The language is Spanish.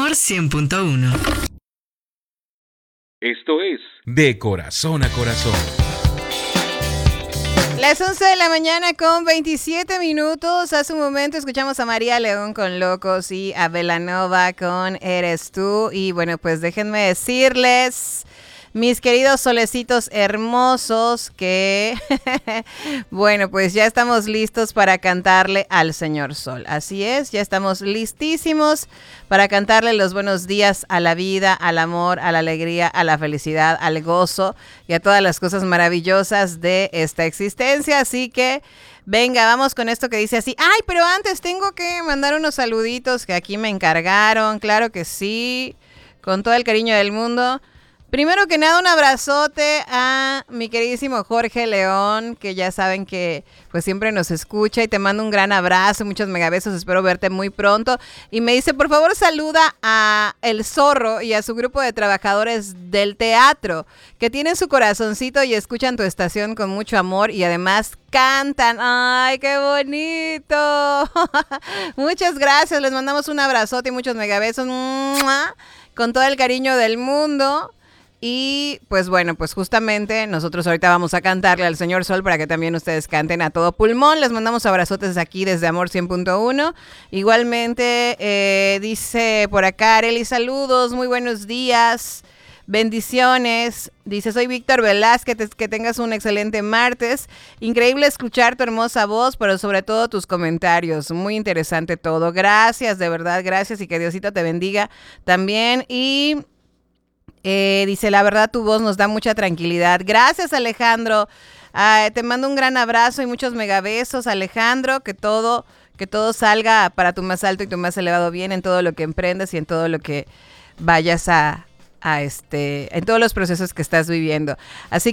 Amor 100.1. Esto es De Corazón a Corazón. Las 11 de la mañana con 27 minutos. Hace un momento escuchamos a María León con Locos y a Belanova con Eres Tú. Y bueno, pues déjenme decirles, mis queridos solecitos hermosos, que bueno, pues ya estamos listos para cantarle al Señor Sol. Así es, ya estamos listísimos para cantarle los buenos días a la vida, al amor, a la alegría, a la felicidad, al gozo y a todas las cosas maravillosas de esta existencia. Así que venga, vamos con esto que dice así. Ay, pero antes tengo que mandar unos saluditos que aquí me encargaron. Claro que sí, con todo el cariño del mundo. Primero que nada, un abrazote a mi queridísimo Jorge León, que ya saben que pues siempre nos escucha, y te mando un gran abrazo, muchos megabesos, espero verte muy pronto. Y me dice, por favor, saluda a El Zorro y a su grupo de trabajadores del teatro, que tienen su corazoncito y escuchan tu estación con mucho amor y además cantan. ¡Ay, qué bonito! Muchas gracias, les mandamos un abrazote y muchos megabesos. ¡Mua! Con todo el cariño del mundo. Y pues bueno, pues justamente nosotros ahorita vamos a cantarle al Señor Sol para que también ustedes canten a todo pulmón. Les mandamos abrazotes aquí desde Amor 100.1. Igualmente dice por acá Arely, saludos, muy buenos días, bendiciones. Dice, soy Víctor Velázquez, que tengas un excelente martes. Increíble escuchar tu hermosa voz, pero sobre todo tus comentarios. Muy interesante todo. Gracias, de verdad, gracias, y que Diosito te bendiga también. Y dice, la verdad tu voz nos da mucha tranquilidad. Gracias, Alejandro. Te mando un gran abrazo y muchos megabesos, Alejandro. Que todo salga para tu más alto y tu más elevado bien en todo lo que emprendas y en todo lo que vayas en todos los procesos que estás viviendo. Así